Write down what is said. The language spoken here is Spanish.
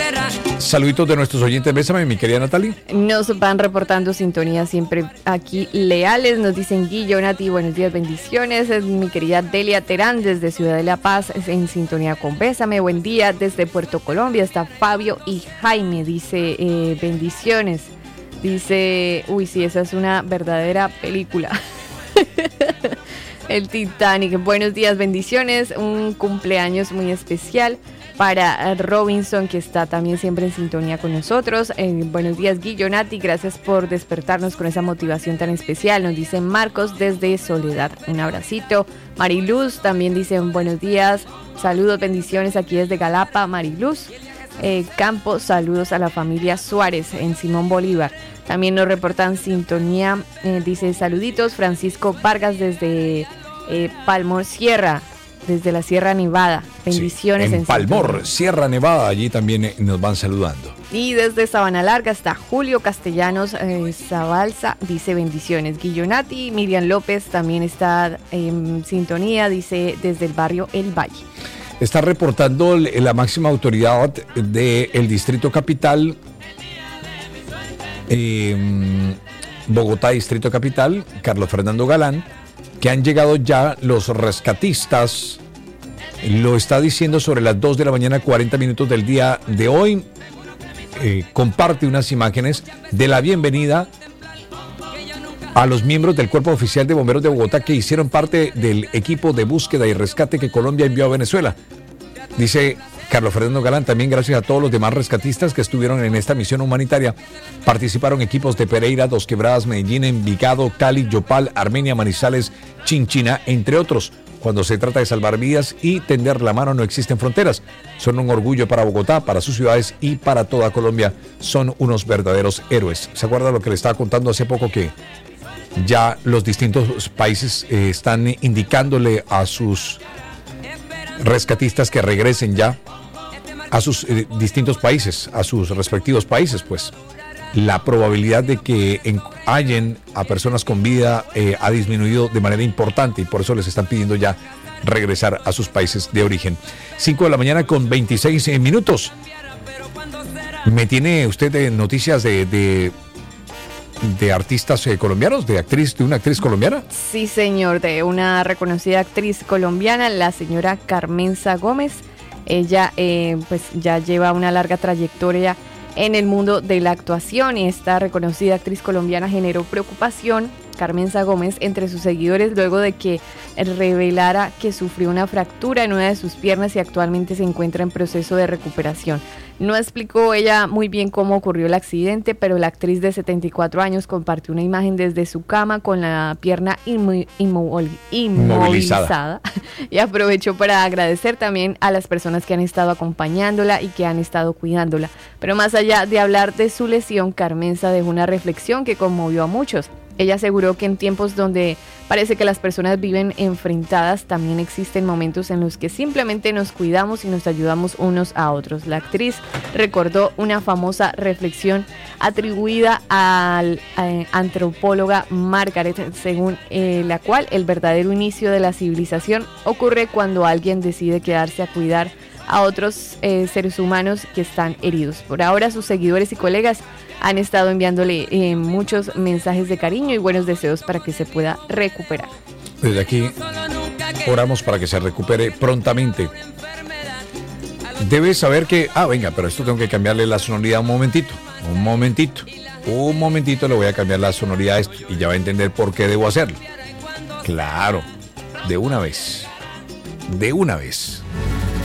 Saluditos de nuestros oyentes, bésame, mi querida Natalie. Nos van reportando sintonía siempre aquí leales, nos dicen Guillo, Nati, buenos días, bendiciones. Es mi querida Delia Terán desde Ciudad de La Paz, en sintonía con Bésame. Buen día desde Puerto Colombia, está Fabio y Jaime, dice bendiciones. Dice, uy, sí, esa es una verdadera película. El Titanic. Buenos días, bendiciones. Un cumpleaños muy especial para Robinson, que está también siempre en sintonía con nosotros. Buenos días, Guillo, Nati, gracias por despertarnos con esa motivación tan especial. Nos dice Marcos desde Soledad. Un abracito. Mariluz también dice buenos días. Saludos, bendiciones aquí desde Galapa, Mariluz. Campos, saludos a la familia Suárez en Simón Bolívar. También nos reportan sintonía, dice saluditos, Francisco Vargas desde Palmor Sierra, desde la Sierra Nevada. Bendiciones. Sí, en Palmor, sintonía. Sierra Nevada, allí también nos van saludando. Y desde Sabana Larga está Julio Castellanos Zabalza, dice bendiciones. Guillonati, Miriam López también está en sintonía, dice desde el barrio El Valle. Está reportando la máxima autoridad del Distrito Capital, Bogotá Distrito Capital, Carlos Fernando Galán, que han llegado ya los rescatistas. Lo está diciendo sobre las 2 de la mañana, 40 minutos del día de hoy. Comparte unas imágenes de la bienvenida a los miembros del Cuerpo Oficial de Bomberos de Bogotá que hicieron parte del equipo de búsqueda y rescate que Colombia envió a Venezuela. Dice Carlos Fernando Galán, también gracias a todos los demás rescatistas que estuvieron en esta misión humanitaria. Participaron equipos de Pereira, Dos Quebradas, Medellín, Envigado, Cali, Yopal, Armenia, Manizales, Chinchina, entre otros. Cuando se trata de salvar vidas y tender la mano no existen fronteras. Son un orgullo para Bogotá, para sus ciudades y para toda Colombia. Son unos verdaderos héroes. ¿Se acuerda lo que le estaba contando hace poco que ya los distintos países están indicándole a sus rescatistas que regresen ya a sus distintos países, a sus respectivos países? Pues la probabilidad de que hallen a personas con vida ha disminuido de manera importante y por eso les están pidiendo ya regresar a sus países de origen. 5 de la mañana con 26 minutos. ¿Me tiene usted noticias de artistas colombianos, de una actriz colombiana? Sí, señor, de una reconocida actriz colombiana, la señora Carmenza Gómez. Ella pues ya lleva una larga trayectoria en el mundo de la actuación y esta reconocida actriz colombiana generó preocupación, Carmenza Gómez, entre sus seguidores luego de que revelara que sufrió una fractura en una de sus piernas y actualmente se encuentra en proceso de recuperación. No explicó ella muy bien cómo ocurrió el accidente, pero la actriz de 74 años compartió una imagen desde su cama con la pierna inmovilizada y aprovechó para agradecer también a las personas que han estado acompañándola y que han estado cuidándola. Pero más allá de hablar de su lesión, Carmenza dejó una reflexión que conmovió a muchos. Ella aseguró que en tiempos donde parece que las personas viven enfrentadas, también existen momentos en los que simplemente nos cuidamos y nos ayudamos unos a otros. La actriz recordó una famosa reflexión atribuida a la antropóloga Margaret, según la cual el verdadero inicio de la civilización ocurre cuando alguien decide quedarse a cuidar a otros seres humanos que están heridos. Por ahora, sus seguidores y colegas han estado enviándole muchos mensajes de cariño y buenos deseos para que se pueda recuperar. Desde aquí oramos para que se recupere prontamente. Debes saber que... venga, pero esto tengo que cambiarle la sonoridad un momentito, le voy a cambiar la sonoridad a esto y ya va a entender por qué debo hacerlo. Claro, de una vez.